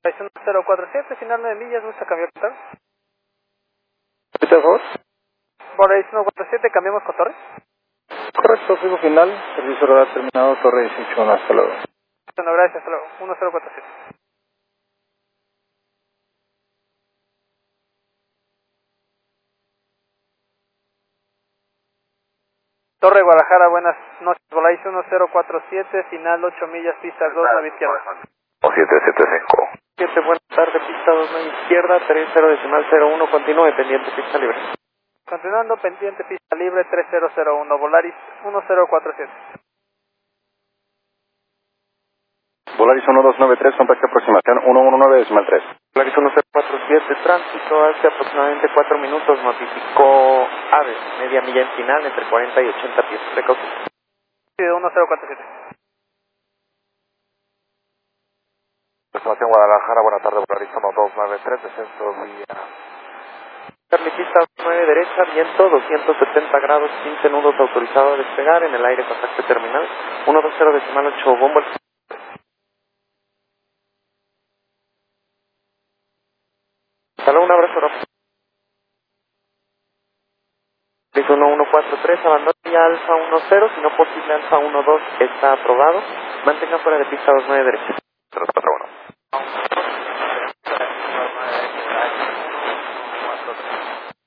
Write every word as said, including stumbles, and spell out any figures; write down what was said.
uno cero cuatro siete, final nueve millas, ¿gusta cambiar cotorre? ¿Por favor? Por ahí uno cuatro siete, ¿cambiamos cotorre? Correcto, fijo final, servicio radar terminado, torre dieciocho, hasta luego. Bueno, gracias, hasta luego, uno cero cuatro siete. Torre Guadalajara, buenas noches, Volaris uno cero cuatro siete, final ocho millas, pista dos, a la izquierda. O siete siete cinco. siete, buenas tardes, pista dos, nueve izquierda, tres cero decimal cero uno, continúe, pendiente, pista libre. Continuando, pendiente, pista libre, tres cero cero uno, Volaris uno cero cuatro siete. Volaris uno dos nueve tres, contacto aproximación uno uno nueve decimal tres. Volaris uno cero cuatro siete, tránsito hace aproximadamente cuatro minutos, notificó AVE, media milla en final, entre cuarenta y ochenta pies, precaución. Sí, uno cero cuatro siete. Estación Guadalajara, buenas tardes, Volaris uno dos nueve tres, descenso vía... Charlie, pista nueve derecha, viento doscientos setenta grados, quince nudos autorizado a despegar, en el aire contacto terminal, uno dos cero decimal ocho, bombo. Salud, un abrazo, Rafa. uno uno cuatro tres, abandona ya Alfa uno cero, si no posible Alfa uno dos está aprobado, mantenga fuera de pista dos nueve derecha.